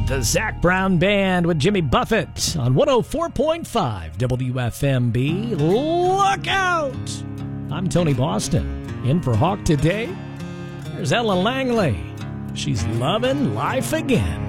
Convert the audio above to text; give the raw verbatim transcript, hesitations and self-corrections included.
The Zac Brown Band with Jimmy Buffett on one oh four point five W F M B. Look out! I'm Tony Boston. In for Hawk today, there's Ella Langley. She's loving life again.